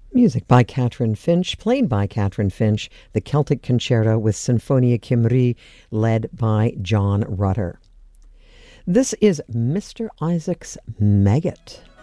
Music by Catherine Finch, played by Catherine Finch, the Celtic Concerto with Sinfonia Cymru, led by John Rutter. This is Mr. Isaac's Maggot.